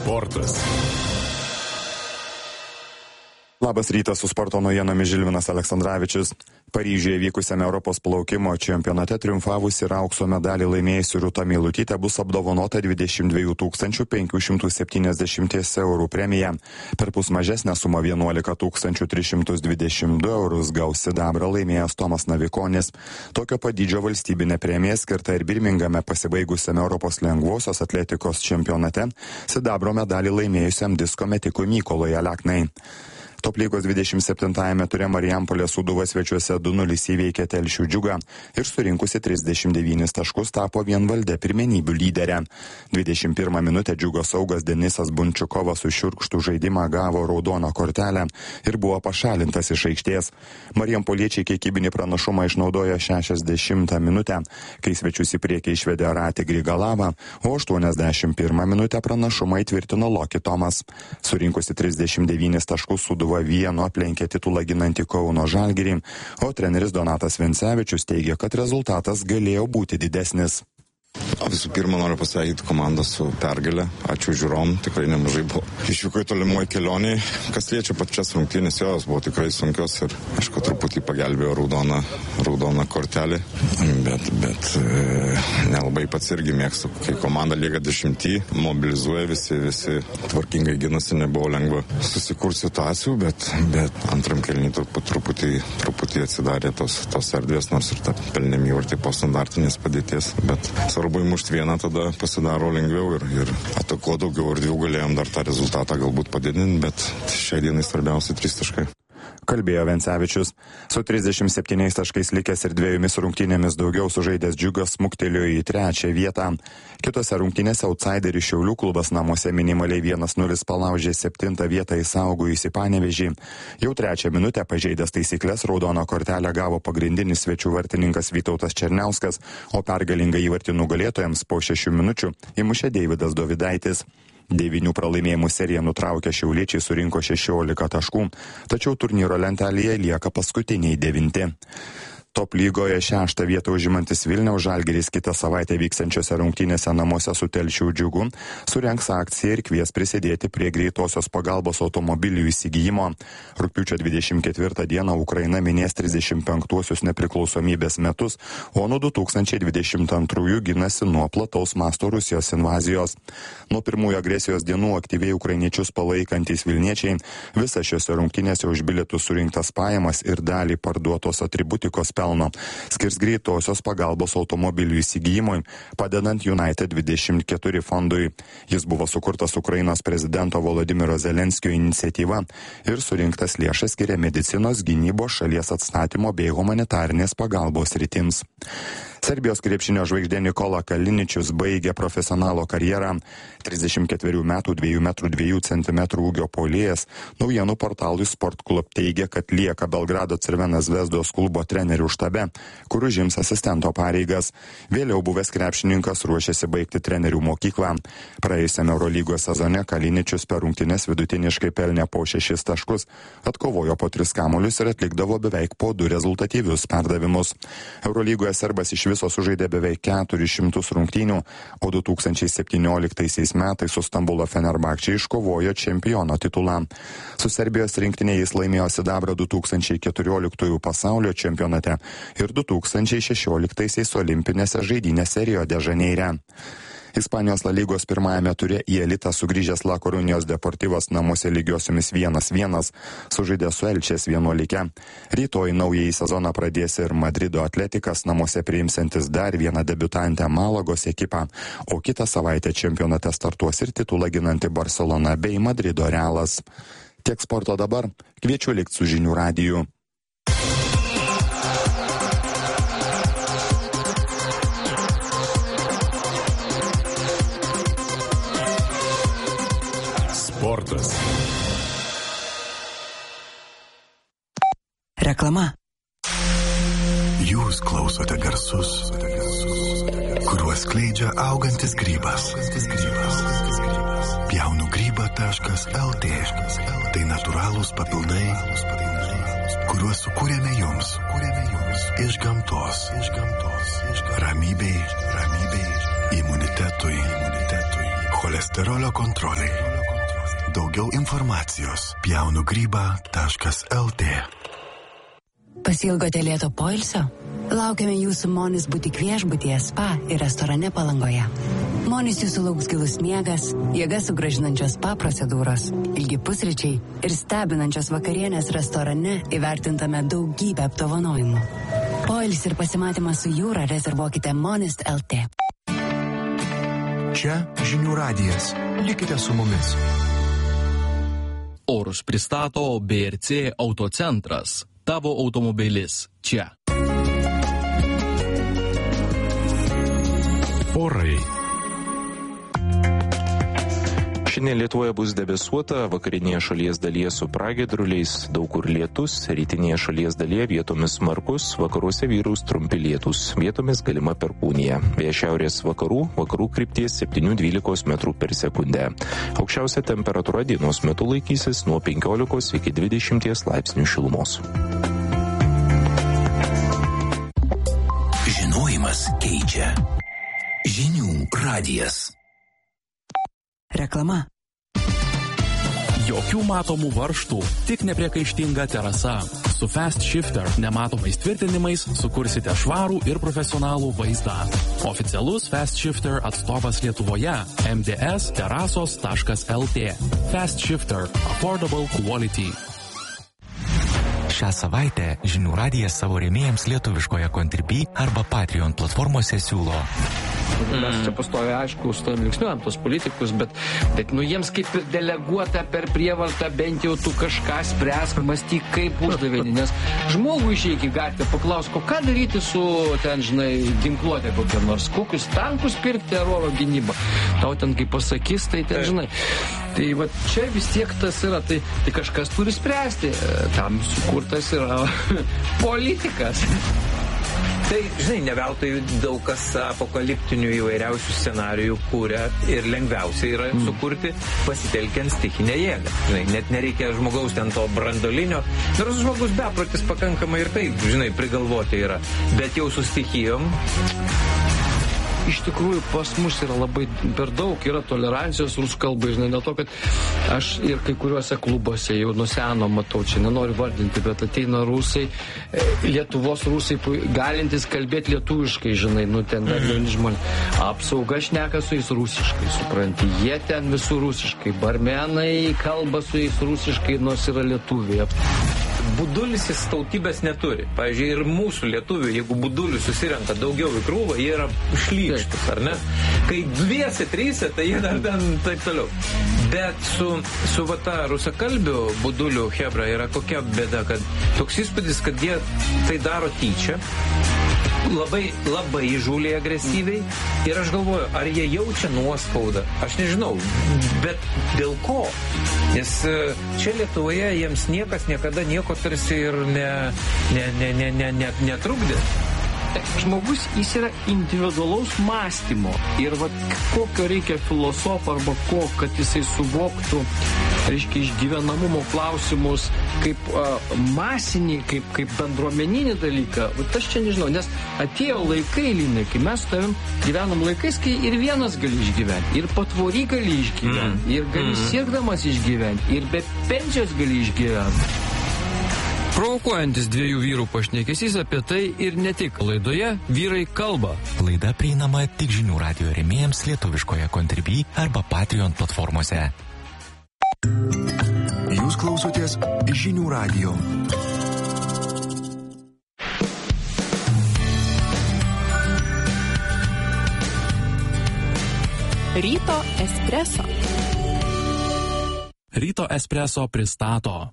Sportas. Labas rytas, su sporto naujienomis Žilvinas Aleksandravičius. Paryžiuje vykusiame Europos plaukimo čempionate triumfavusi ir aukso medalį laimėjusi Rūta Meilutytė bus apdovanota 22 570 eurų premija. Perpus mažesnę sumą 11 322 eurus gaus sidabrą laimėjęs Tomas Navikonis. Tokio padydžio valstybinė premija skirta ir Birmingame pasibaigusiame Europos lengvosios atletikos čempionate sidabro medalį laimėjusiam disko metikui Mykolui Aleknai. Top lygos 27-ame ture Marijampolės Sūduva svečiuose 2-0 įveikė Telšių Džiugą ir surinkusi 39 taškus tapo vienvalde pirmenybių lyderė. 21 minutę Džiugo saugas Denisas Bunčiukovas už šiurkštų žaidimą gavo raudoną kortelę ir buvo pašalintas iš aikštės. Marijampoliečiai kiekybinį pranašumą išnaudojo 60 minutę, kai svečius į priekį išvedė Ratį Grigalavą, o 81 minutę pranašumą įtvirtino Loki Tomas. Surinkusi 39 taškus Sūduva vienu aplenkė titulą ginantį Kauno Žalgirį, o treneris Donatas Vencevičius teigia, kad rezultatas galėjo būti didesnis. Visų pirma, noriu pasveikinti komandą su pergalė. Ačiū žiūrom, tikrai nemažai buvo. Išvyko į tolimoje kelionėje. Kas liečia pačias rungtynės, jos buvo tikrai sunkios ir, aišku, truputį pagelbėjo raudona kortelė. Bet nelabai pats irgi mėgstu. Kai komanda lieka 10, mobilizuoja visi tvarkingai ginasi, nebuvo lengva susikurti situacijų, bet antram kelnį truputį atsidarė tos erdvės, nors ir tą pelnėm įvartį po standartinės padėties. Bet svarbu įmušti vieną, tada pasidaro lengviau ir atakuo daugiau erdvių galėjom dar tą rezultatą galbūt padidinti, bet šiai dienai svarbiausia 3 taškai. Kalbėjo Vencevičius. Su 37 taškais likęs ir 2 rungtynėmis daugiau sužaidęs Džiugas smuktelėjo į 3 vietą. Kitose rungtynėse outsiderį Šiaulių klubas namuose minimaliai 1-0 palaužė 7 vietą įsaugojusį Panevėžį. Jau 3 minutę pažeidęs taisyklės raudoną kortelę gavo pagrindinis svečių vartininkas Vytautas Černiauskas, o pergalingą įvartį nugalėtojams po 6 minučių įmušė Deividas Dovidaitis. 9 pralaimėjimų seriją nutraukę šiauliečiai surinko 16 taškų, tačiau turnyro lentelėje lieka paskutiniai 9. Top lygoje 6 vietą užimantis Vilniaus Žalgiris kitą savaitę vyksiančiose rungtynėse namuose su Telšių Džiugu surengs akciją ir kvies prisidėti prie greitosios pagalbos automobilių įsigijimo. Rugpjūčio 24 dieną Ukraina minės 35-uosius nepriklausomybės metus, o nuo 2022 ginasi nuo plataus masto Rusijos invazijos. Nuo pirmųjų agresijos dienų aktyviai ukrainiečius palaikantys Vilniečiai visą šiose rungtynėse už bilietų surinktas pajamas ir dalį parduotos atributikos pelno skirs greitosios pagalbos automobilių įsigijimui, padedant United 24 fondui. Jis buvo sukurtas Ukrainos prezidento Volodymyro Zelenskio iniciatyva ir surinktas lėšas skiria medicinos, gynybos, šalies atstatymo bei humanitarinės pagalbos sritims. Serbijos krepšinio žvaigždė Nikola Kaliničius baigė profesionalo karjerą. 34 metų 2,2 cm ūgio puolėjas naujienų portalui Sport Club teigia, kad lieka Belgrado Crvena Zvezdos klubo trenerių štabe, kur užims asistento pareigas. Vėliau buvęs krepšininkas ruošiasi baigti trenerių mokyklą. Praėjusiame Eurolygos sezone Kaliničius per rungtynes vidutiniškai pelnė po 6 taškus, atkovojo po 3 kamuolius ir atlikdavo beveik po 2 rezultatyvius perdavimus. Eurolygoje serbas iš viso sužaidė beveik 400 rungtynių, o 2017 metais su Stambulo Fenerbahče iškovojo čempiono titulą. Su Serbijos rinktinė jis laimėjo sidabrą 2014 pasaulio čempionate ir 2016 olimpinėse žaidynėse Rio de Žaneire. Ispanijos La Lygos pirmajame ture į elitą sugrįžęs La Coruños Deportivas namuose lygiosiomis 1-1 sužaidė su Elčės 11. Rytoj naująjį sezoną pradės ir Madrido Atletikas namuose priimsiantis dar vieną debiutantę Malagos ekipą, o kitą savaitę čempionate startuos ir titulą ginanti Barcelona bei Madrido Realas. Tiek sporto dabar, kviečiu likti su žinių radiju. Sportas. Reklama. Jūs klausote garsus, kuriuos skleidžia augantis grybas. Pjaunugryba.lt. Tai natūralūs papildai, kuriuos sukūrėme jums iš gamtos. Ramybei, imunitetui, cholesterolio kontroliai. Daugiau informacijos pjaunugryba.lt. Pasilgote lėto poilsio? Laukiame jūsų Monis butik viešbutyje, spa ir restorane Palangoje. Monis jūsų lauks gilus miegas, jėgas sugrąžinančios spa procedūros, ilgi pusryčiai ir stebinančios vakarienės restorane įvertintame daugybę apdovanojimų. Poilsį ir pasimatymą su jūra rezervuokite Monis.lt. Čia Žinių radijas. Likite su mumis. Orus pristato BRC Autocentras. Tavo automobilis čia. Orai. Šiandien Lietuvoje bus debesuota, vakarinėje šalies dalyje su pragiedruliais, daug kur lietus, rytinėje šalies dalyje vietomis smarkus, vakaruose vyraus trumpi lietus, vietomis galima perkūnija. Vėjas šiaurės vakarų krypties 7-12 metrų per sekundę. Aukščiausia temperatūra dienos metu laikysis nuo 15 iki 20 laipsnių šilumos. Žinojimas keičia. Žinių radijas. Reklama. Jokių matomų varžtų, tik nepriekaištinga terasa. Su Fast Shifter nematomais tvirtinimais sukursite švarų ir profesionalų vaizdą. Oficialus Fast Shifter atstovas Lietuvoje – mds-terasos.lt. Fast Shifter – affordable quality. Šią savaitę Žinių radijas savo rėmėjams lietuviškoje Contribui arba Patreon platformose siūlo. Mes čia pastovi, aišku, su tavim linksniuojam tos politikus, bet jiems kaip ir deleguota per prievartą, bent jau tu kažką spręsk, mąstyk kaip uždavinį, nes žmogų išeik į gatvę, paklausk, o ką daryti su ten, žinai, ginkluotė kokia nors, kokius tankus pirkti ar oro gynybą. Tau ten kaip pasakys, tai ten, žinai. Tai va čia vis tiek tas yra, tai kažkas turi spręsti, tam sukurtas yra politikas. Tai, žinai, ne veltui daug kas apokaliptinių įvairiausių scenarijų kūrė ir lengviausia yra sukurti pasitelkiant stichinę jėgą. Žinai, net nereikia žmogaus ten to brandolinio. Nors žmogus beprotis pakankamai ir taip, žinai, prigalvoti yra. Bet jau su stichijom... Iš tikrųjų, pas mus yra labai per daug, yra tolerancijos rusų kalbai, žinai, dėl to, kad aš ir kai kuriuose klubuose jau nuo seno matau, čia nenoriu vardinti, bet ateina rusai, Lietuvos rusai, galintys kalbėti lietuviškai, žinai, ten dar jauni žmonės. Apsauga šneka su jais rusiškai, supranti, jie ten visų rusiškai, barmenai kalba su jais rusiškai, nors yra lietuviai. Budulis jis tautybės neturi. Pavyzdžiui, ir mūsų lietuvių, jeigu budulių susirenka daugiau į krūvą, jie yra šlykštus, ar ne? Kai 2-3, tai jie dar ten taip toliau. Bet su va ta rusakalbių budulių hebra yra kokia bėda, kad toks įspūdis, kad jie tai daro tyčia, labai įžūliai agresyviai ir aš galvoju, ar jie jaučia nuoskaudą, aš nežinau, bet dėl ko? Nes čia Lietuvoje jiems niekas niekada nieko tarsi ir netrukdė. Žmogus, jis yra individualaus mąstymo ir va, kokio reikia filosofo arba ko, kad jisai suvoktų, reiškia, išgyvenamumo klausimus kaip masinį, kaip bendruomeninį dalyką. Vat aš čia nežinau, nes atėjo laikai, Linai, kai mes su tavim gyvenam laikais, kai ir vienas gali išgyventi, ir patvory gali išgyventi, ir gali siekdamas išgyventi, ir be pensijos gali išgyventi. Provokuojantis dviejų vyrų pašnekesys apie tai ir ne tik. Laidoje Vyrai kalba. Laida prieinama tik Žinių radijo rėmėjams lietuviškoje Contribui arba Patreon platformose. Jūs klausotės Žinių radijo. Ryto espreso. Ryto espreso pristato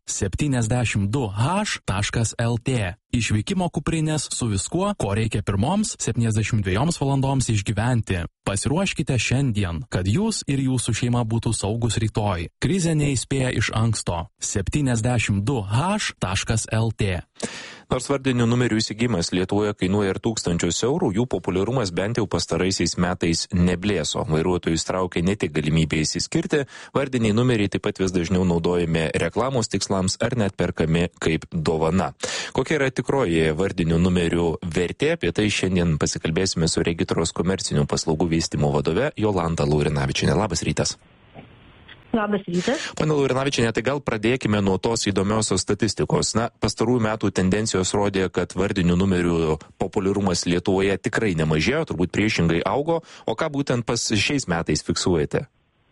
72h.lt. Išvykimo kuprinės su viskuo, ko reikia pirmoms 72 valandoms išgyventi. Pasiruoškite šiandien, kad jūs ir jūsų šeima būtų saugus rytoj. Krizė neįspėja iš anksto. 72h.lt. Nors vardinių numerių įsigijimas Lietuvoje kainuoja ir tūkstančius eurų, jų populiarumas bent jau pastaraisiais metais neblėso. Vairuotojus traukia ne tik galimybė išsiskirti, vardiniai numeriai taip pat vis dažniau naudojami reklamos tikslams ar net perkami kaip dovana. Kokia yra tikroji vardinių numerių vertė? Apie tai šiandien pasikalbėsime su Regitros komercinių paslaugų vystymo vadove Jolanta Laurinavičienė. Labas rytas. Labas rytas. Pane Laurinavičienė, tai gal pradėkime nuo tos įdomiosios statistikos. Pastarųjų metų tendencijos rodė, kad vardinių numerių populiarumas Lietuvoje tikrai nemažėjo, turbūt priešingai augo. O ką būtent šiais metais fiksuojate?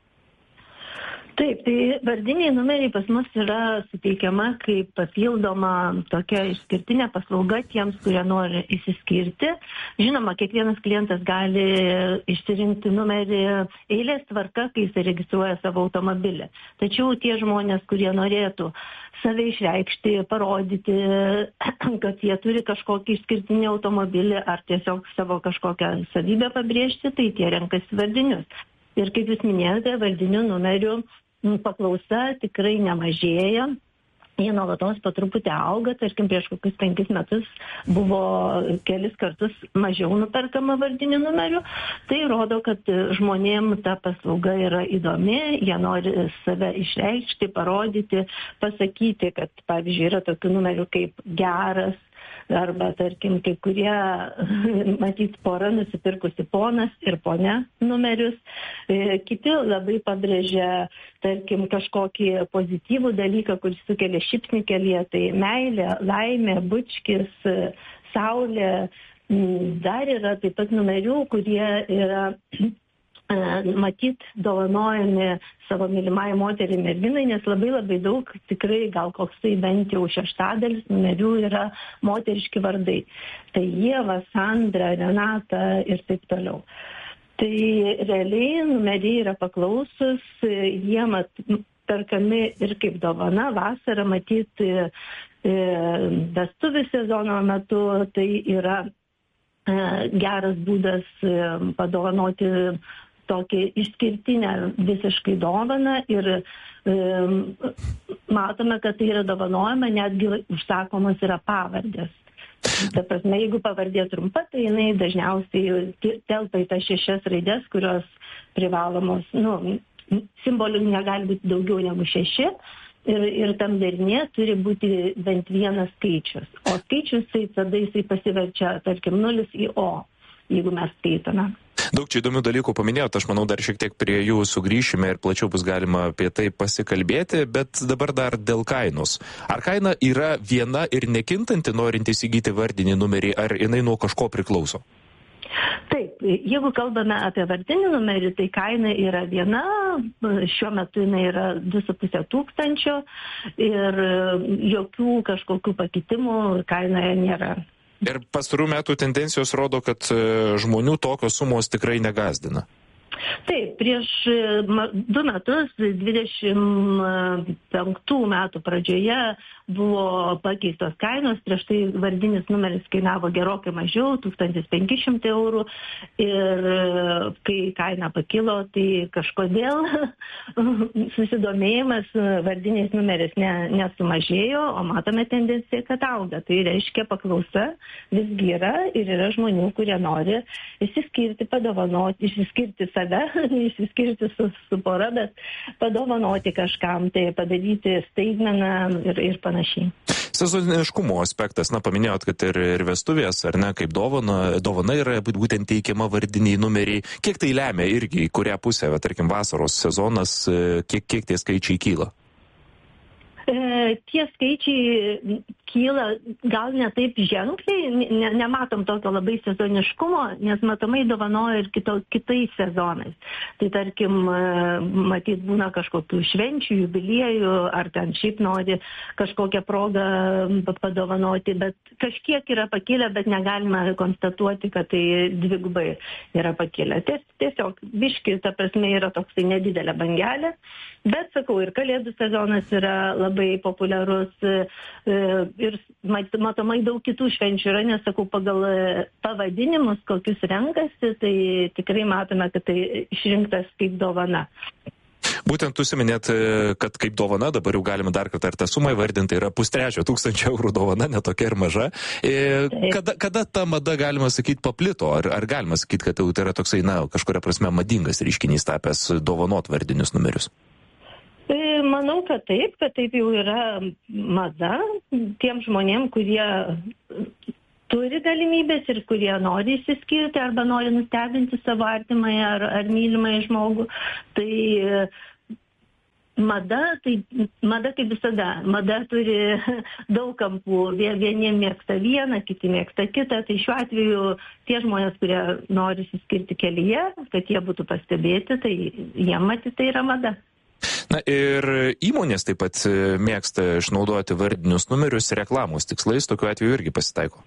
Taip, tai vardiniai numeriai pas mus yra suteikiama kaip papildoma tokia išskirtinė paslauga tiems, kurie nori išsiskirti. Žinoma, kiekvienas klientas gali išsirinkti numerį eilės tvarka, kai jis registruoja savo automobilį. Tačiau tie žmonės, kurie norėtų save išreikšti, parodyti, kad jie turi kažkokį išskirtinį automobilį ar tiesiog savo kažkokią savybę pabrėžti, tai tie renkasi vardinius. Ir kaip jūs minėjote, vardinių numerių paklausa tikrai nemažėja. Jie nuolatos po truputį auga, tarkim prieš kokius 5 metus buvo kelis kartus mažiau nuperkama vardinių numerių. Tai rodo, kad žmonėm ta paslauga yra įdomi, jie nori save išreikšti, parodyti, pasakyti, kad pavyzdžiui yra tokių numerių kaip geras, arba, tarkim, kai kurie, matyt, pora nusipirkusi ponas ir ponia numerius. Kiti labai pabrėžia, tarkim, kažkokį pozityvų dalyką, kuris sukelia šypsnį kelyje, tai meilė, laimė, bučkis, saulė. Dar yra taip pat numerių, kurie yra matyt dovanojami savo mylimai moteriai merginai, nes labai daug, tikrai gal koks tai bent jau 1/6 numerių yra moteriški vardai. Tai Ieva, Sandra, Renata ir taip toliau. Tai realiai numeriai yra paklausus, jie perkami ir kaip dovana, vasarą matyt vestuvių sezono metu, tai yra geras būdas padovanoti tokį išskirtinę visiškai dovaną ir matome, kad tai yra dovanojama, netgi užsakomos yra pavardės. Ta prasme, jeigu pavardė trumpa, tai jinai dažniausiai telpa į tas 6 raidės, kurios privalomos, simbolių negali būti daugiau negu 6. Ir tam derinė turi būti bent vienas skaičius. O skaičius tai tada jisai pasiverčia, tarkim, 0 į O, jeigu mes skaitome. Daug čia įdomių dalykų paminėjote, aš manau, dar šiek tiek prie jų sugrįšime ir plačiau bus galima apie tai pasikalbėti, bet dabar dar dėl kainos. Ar kaina yra viena ir nekintanti, norint įsigyti vardinį numerį, ar jinai nuo kažko priklauso? Taip, jeigu kalbame apie vardinį numerį, tai kaina yra viena, šiuo metu jinai yra 2,5 tūkstančio ir jokių kažkokių pakitimų kainoje nėra. Ir pastarų metų tendencijos rodo, kad žmonių tokios sumos tikrai negąsdina. Taip, prieš 2 metus, 25 metų pradžioje buvo pakeistos kainos, prieš tai vardinis numeris kainavo gerokai mažiau, 1500 eurų ir kai kaina pakilo, tai kažkodėl susidomėjimas vardiniais numeris nesumažėjo, o matome tendenciją, kad auga. Tai reiškia paklausa visgi yra ir yra žmonių, kurie nori išsiskirti, padovanoti, išsiskirti save, išsiskirti su pora, bet padovanoti kažkam, tai padaryti staigmeną ir panašiai. Sezoniškumo aspektas, paminėjot, kad ir vestuvės, ar ne, kaip dovana yra būtent teikiama vardiniai numeriai. Kiek tai lemia irgi, į kurią pusę, tarkim, vasaros sezonas, kiek tie skaičiai kyla? Tie skaičiai kyla gal ne taip ženkliai, nematom tokio labai sezoniškumo, nes matomai dovanoja ir kitais sezonais. Tai tarkim, matyt, būna kažkokių švenčių, jubiliejų, ar ten šiaip nori kažkokią progą padovanoti, bet kažkiek yra pakilę, bet negalima konstatuoti, kad tai dvigubai yra pakilę. Tiesiog biški, ta prasme, yra toksai nedidelė bangelė, bet sakau, ir kalėdų sezonas yra labai populiarus ir matomai daug kitų švenčių yra, nes sakau, pagal pavadinimus, kokius renkasi, tai tikrai matome, kad tai išrinktas kaip dovana. Būtent užsiminėt, kad kaip dovana, dabar jau galime dar kartą ir tą sumą įvardinti, yra 2,3 tūkstančio eurų dovana, netokia ir maža. Kada ta mada, galima sakyti, paplito? Ar galima sakyti, kad tai yra toksai, kažkuria prasme madingas reiškinys tapęs dovanot vardinius numerius? Manau, kad taip jau yra mada tiem žmonėm, kurie turi galimybės ir kurie nori išsiskirti arba nori nustebinti savo artimąją ar mylimąją žmogų. Tai mada kaip visada. Mada turi daug kampų. Vieni mėgsta vieną, kiti mėgsta kitą. Tai šiuo atveju tie žmonės, kurie nori išsiskirti kelyje, kad jie būtų pastebėti, tai jie matyti tai yra mada. Na ir įmonės taip pat mėgsta išnaudoti vardinius numerius reklamos tikslais, tokiu atveju irgi pasitaiko.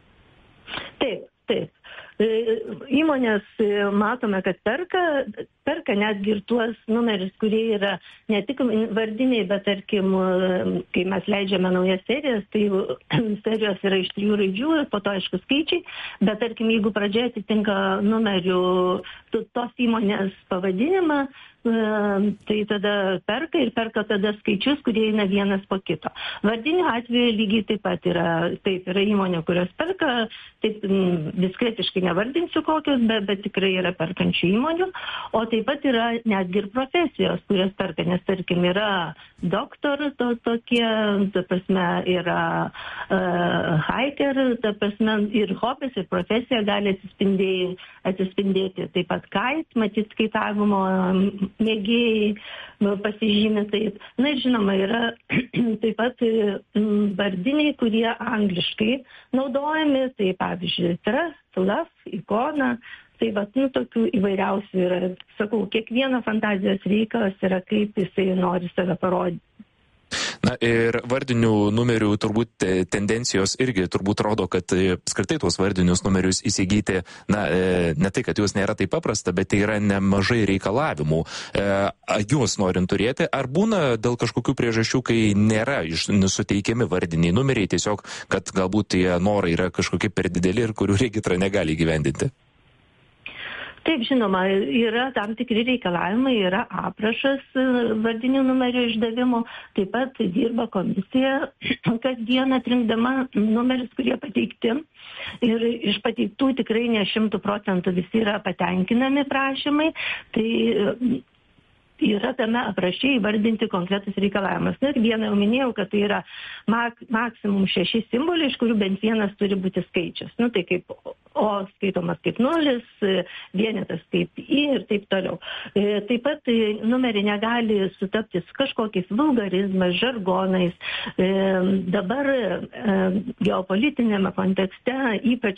Taip. Įmonės matome, kad perka netgi ir tuos numerius, kurie yra ne tik vardiniai, bet tarkim, kai mes leidžiame naujas serijas, tai serijos yra iš 3 raidžių ir po to aišku skaičiai, bet tarkim, jeigu pradžioje atitinka numerių tos įmonės pavadinimą, tai tada perka tada skaičius, kurie eina vienas po kito. Vardinių atveju lygiai taip pat yra įmonė, kurios perka, taip diskretiškai nevardinsiu kokios, bet tikrai yra perkančių įmonių, o taip pat yra netgi ir profesijos, kurios perka, nes tarkim yra doktor tokie, ta prasme yra hiker, ta prasme ir hobis, ir profesija gali atsispindėti, taip pat matyt skaitavimo mėgėjai pasižymė taip. Na ir žinoma, yra taip pat vardiniai, kurie angliškai naudojami, tai pavyzdžiui, trust, love, ikona, tai tokių įvairiausių yra. Sakau, kiekvieno fantazijos reikalas yra, kaip jisai nori save parodyti. Na ir vardinių numerių turbūt tendencijos irgi turbūt rodo, kad apskritai tuos vardinius numerius įsigyti, ne tai, kad juos nėra taip paprasta, bet tai yra nemažai reikalavimų. Juos norint turėti, ar būna dėl kažkokių priežasčių, kai nėra suteikiami vardiniai numeriai, tiesiog, kad galbūt tie norai yra kažkokie per dideli ir kurių regitra negali įgyvendinti? Taip, žinoma, yra tam tikri reikalavimai, yra aprašas vardinių numerių išdavimo, taip pat dirba komisija kasdien atrinkdama numerius, kurie pateikti. Ir iš pateiktų tikrai ne 100% visi yra patenkinami prašymai, tai yra tame apraše įvardinti konkretus reikalavimus. Ir vieną jau minėjau, kad tai yra maksimum 6 simboliai, iš kurių bent vienas turi būti skaičius. Tai kaip O skaitomas kaip 0, vienetas kaip I ir taip toliau. Taip pat numeriai negali sutapti su kažkokiais vulgarizmais, žargonais. Dabar geopolitinėme kontekste ypač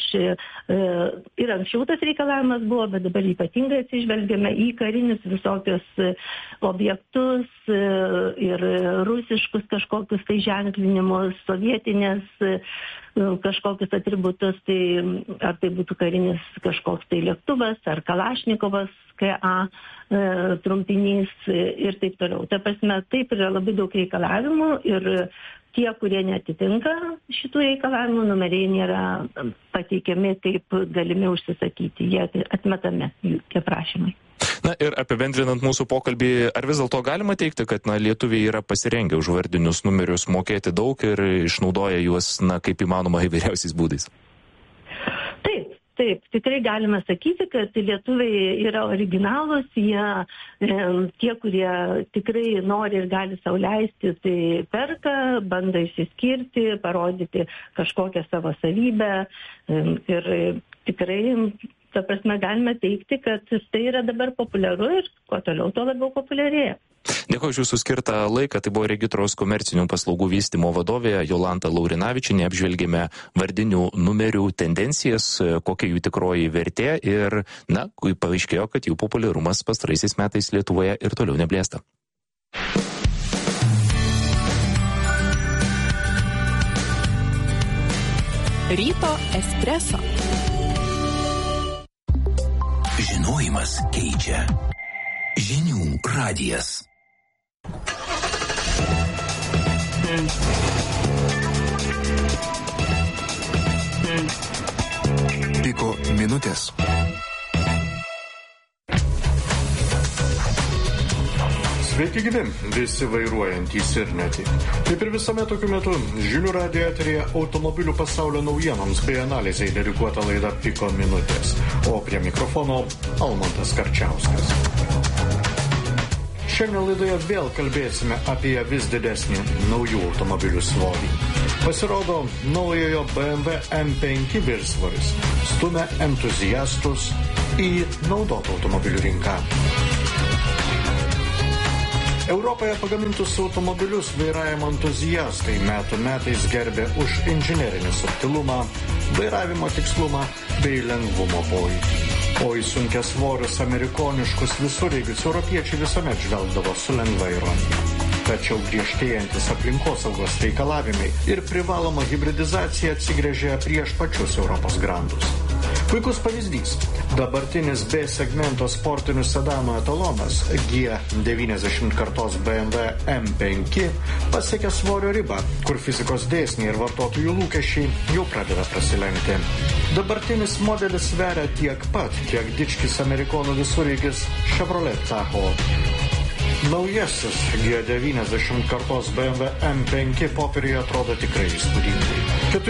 ir anksčiau tas reikalavimas buvo, bet dabar ypatingai atsižvelgiame į karinius visokius objektus ir rusiškus kažkokius tai ženklinimus, sovietinės kažkokius atributus, tai ar tai būtų karinis kažkoks tai lėktuvas, ar Kalašnikovas, KA trumpinys ir taip toliau. Ta prasme, taip yra labai daug reikalavimų ir tie, kurie netitinka šitų reikalavimų, numeriai nėra pateikiami kaip galimi užsisakyti, jie atmetami, tie prašymai. Na ir apibendrinant mūsų pokalbį, ar vis dėlto galima teikti, kad lietuviai yra pasirengę už vardinius numerius mokėti daug ir išnaudoja juos, kaip įmanoma, įvairiausiais būdais? Taip, tikrai galime sakyti, kad lietuviai yra originalūs, tie, kurie tikrai nori ir gali sau leisti, tai perka, bando išsiskirti, parodyti kažkokią savo savybę ir tikrai, ta prasme, galime teikti, kad tai yra dabar populiaru ir kuo toliau, tuo labiau populiarėja. Dėkuoju už jūsų skirtą laiką. Tai buvo Regitros komercinių paslaugų vystymo vadovė Jolanta Laurinavičienė. Apžvelgėme vardinių numerių tendencijas, kokia jų tikroji vertė ir, paaiškėjo, kad jų populiarumas pastaraisiais metais Lietuvoje ir toliau neblėsta. Ryto espreso. Žinojimas keičia. Žinių radijas. Piko minutės. Sveiki gyvi, visi vairuojantys ir ne tik. Kaip ir visame tokiu metu, žinių radijo eteryje automobilių pasaulio naujienoms bei analizai dedikuota laida Piko minutės, o prie mikrofono Almantas Karčiauskas. Šiandien laidoje vėl kalbėsime apie vis didesnį naujų automobilių svorį. Pasirodo, naujojo BMW M5 viršsvoris stumia entuziastus į naudotų automobilių rinką. Europoje pagamintus automobilius vairavimo entuziastai metų metais gerbė už inžinerinį subtilumą, vairavimo tikslumą bei lengvumo pojūtį. O į sunkiasvorius amerikoniškus visureigius europiečiai visuomet žvelgdavo su lengva ironija. Tačiau griežtėjantis aplinkosaugos reikalavimai ir privaloma hibridizacija atsigręžė prieš pačius Europos grandus. Puikus pavyzdys. Dabartinis B segmento sportinių sedanų etalonas G90 kartos BMW M5 pasiekė svorio ribą, kur fizikos dėsniai ir vartotojų lūkesčiai jau pradeda prasilenkti. Dabartinis modelis sveria tiek pat, kiek dičkis amerikonų visureigis Chevrolet Tahoe. Naujasis G90 kartos BMW M5 popieriuje atrodo tikrai įspūdingai.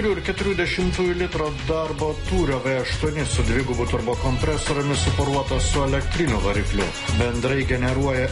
4,4 litro darbo tūrio V8 su dvigubu turbokompresoriumi suporuotas su elektriniu varikliu. Bendrai generuoja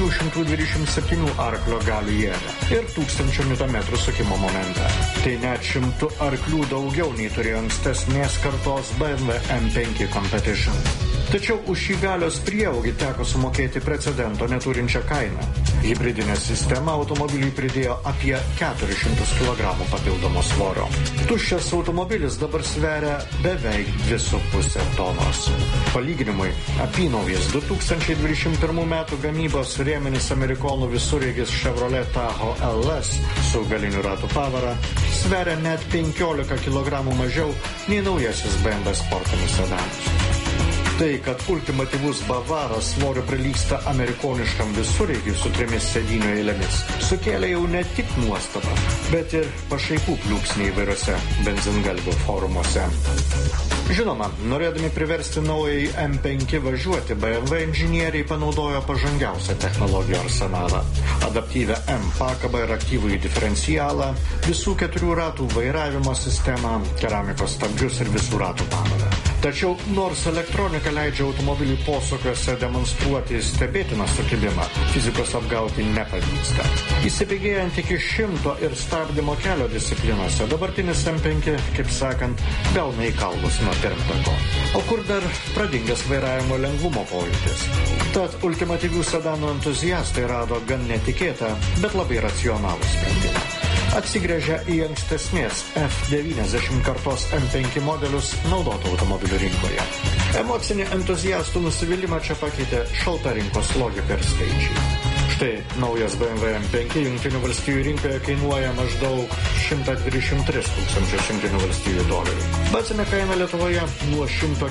727 arklio galių jėgą ir 1000 Nm sukimo momentą. Tai net 100 arklių daugiau nei turėjo ankstesnės kartos BMW M5 Competition. Tačiau už šį galios prieaugį teko sumokėti precedento neturinčią kainą. Hibridinė sistema automobiliui pridėjo apie 400 kg papildomo svorio. Tuščias automobilis dabar sveria beveik 2,5 tonos. Palyginimui, apynaujas 2021 metų gamybos rėminis amerikonų visureigis Chevrolet Tahoe LS su galiniu ratų pavara sveria net 15 kg mažiau nei naujasis BMW sportinis sedanas. Tai, kad ultimatyvus bavaras svoriu prilygsta amerikoniškam visureigiui su 3 sėdynių eilėmis, sukėlė jau ne tik nuostabą, bet ir pašaipų pliūpsnį įvairiose benzingalvių forumuose. Žinoma, norėdami priversti naująjį M5 važiuoti, BMW inžinieriai panaudojo pažangiausią technologijų arsenalą. Adaptyvę M pakabą ir aktyvųjį diferencialą, visų 4 ratų vairavimo sistemą, keramikos stabdžius ir visų ratų pavarą. Tačiau nors elektronika leidžia automobilių posūkiuose demonstruoti stebėtiną sukibimą, fizikos apgauti nepavyksta. Įsibėgėjant iki 100 ir stabdymo kelio disciplinose, dabartinis M5, kaip sakant, gauna į kaulus nuo pirmtako. O kur dar pradingęs vairavimo lengvumo pojūtis? Tad ultimatyvių sedanų entuziastai rado gan netikėtą, bet labai racionalų sprendimą. Atsigręžia į ankstesnės F90 kartos M5 modelius naudotų automobilių rinkoje. Emocinį entuziastų nusivylimą čia pakeitė šalta rinkos logika ir skaičiai. Štai naujas BMW M5 Jungtinių valstijų rinkoje kainuoja maždaug 123 tūkstančius Jungtinių valstijų dolerių. Bazinė kaina Lietuvoje nuo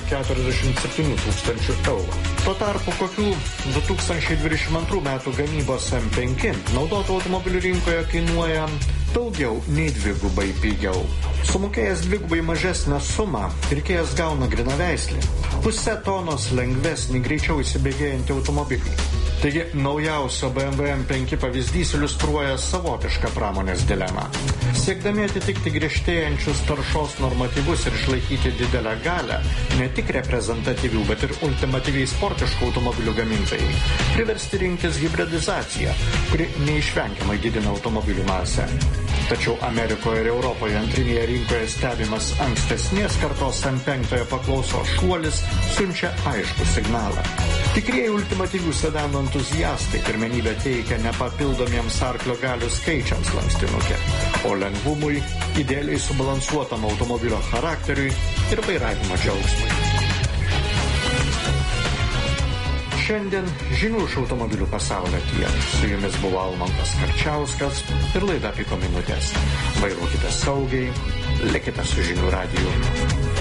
147 tūkstančių eurų. Tuo tarpu kokių 2022 metų gamybos M5 naudotų automobilių rinkoje kainuoja daugiau nei 2 pigiau. Sumokėjęs 2 mažesnę sumą, pirkėjas gauna grinaveislį, 0,5 tonos lengvesnį, greičiau įsibėgėjantį automobilį. Taigi, naujausio BMW M5 pavyzdys iliustruoja savotišką pramonės dilemą. Siekdami atitikti griežtėjančius taršos normatyvus ir išlaikyti didelę galią, ne tik reprezentatyvių, bet ir ultimatyviai sportiškų automobilių gamintojai priversti rinktis hibridizaciją, kuri neišvengiamai didina automobilių masę. Tačiau Amerikoje ir Europoje antrinėje rinkoje stebimas ankstesnės kartos M5 paklausos šuolis siunčia aiškų signalą. Tikrieji ultimatyvių sedanų entuziastai pirmenybę teikia ne papildomiems arklio galių skaičiams lankstinukė, o lengvumui, idealiai subalansuotam automobilio charakteriui ir vairavimo džiaugsmui. Šiandien žinių iš automobilių pasaulio tiek. Su jumis buvo Almantas Karčiauskas ir laida Piko minutės. Vairuokite saugiai, likite su žinių radiju.